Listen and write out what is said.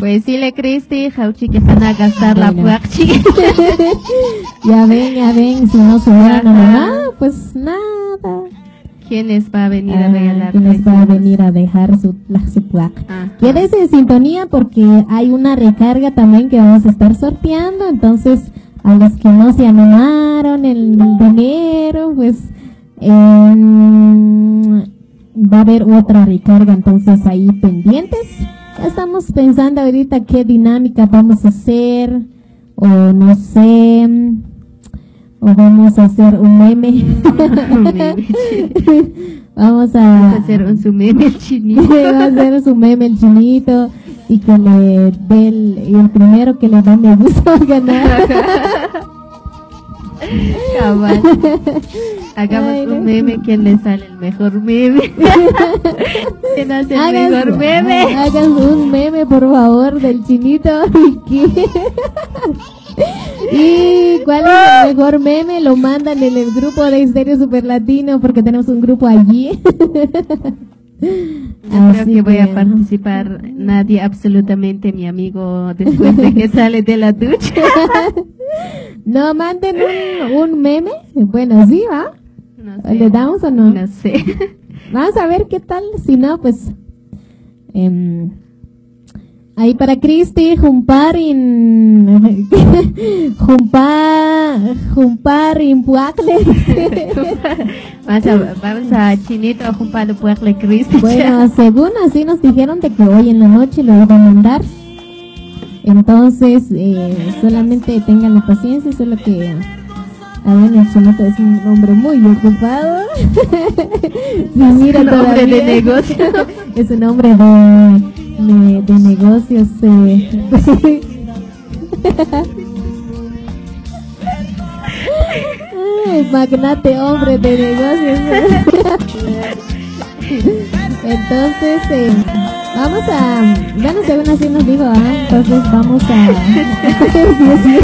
Pues sí, Cristi, Jauchi, que están a gastar la puachi. Ya ven, si no subieran a mamá, pues nada. ¿Quién les va a venir a regalar? ¿Quién les va a venir a dejar su puac? Quédese en sintonía porque hay una recarga también que vamos a estar sorteando, entonces a los que no se animaron el dinero, pues va a haber otra recarga, entonces ahí pendientes. Ya estamos pensando ahorita qué dinámica vamos a hacer, o no sé, o vamos a hacer un meme. Vamos a hacer su meme el chinito. Va a hacer su meme el chinito y que le dé el primero que le da me gusta a ganar. Cabal. Hagamos un meme, ¿quién le sale el mejor meme? ¿Quién hace el mejor meme? Hagan un meme, por favor, del chinito. ¿Y cuál es el mejor meme? Lo mandan en el grupo de Estéreo Super Latino, porque tenemos un grupo allí. Creo que voy a participar. Nadie, absolutamente, mi amigo, después de que sale de la ducha. No, manden un meme. Bueno, sí, ¿va? No sé. ¿Le damos o no? No sé. Vamos a ver qué tal. Si no, pues ahí para Cristi, jumpar in puacle. Vamos a Chinito a jumpar el puacle, Cristi. Bueno, según así nos dijeron de que hoy en la noche lo iban a mandar. Entonces, solamente tengan la paciencia, solo que a ver, el Chinito es un hombre muy ocupado. Sí, mira, es un hombre de negocio. Es un hombre de negocios. Magnate, hombre de negocios. Entonces, vamos a... Bueno, según así nos dijo, entonces vamos a...